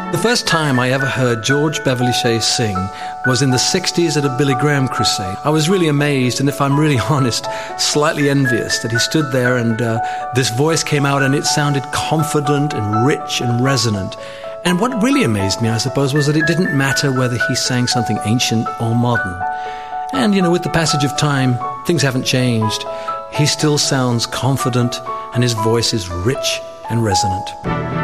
The first time I ever heard George Beverly Shea sing was in the 60s at a Billy Graham crusade. I was really amazed, and if I'm really honest, slightly envious that he stood there and this voice came out and it sounded confident and rich and resonant. And what really amazed me, I suppose, was that it didn't matter whether he sang something ancient or modern. And, with the passage of time, things haven't changed. He still sounds confident and his voice is rich and resonant.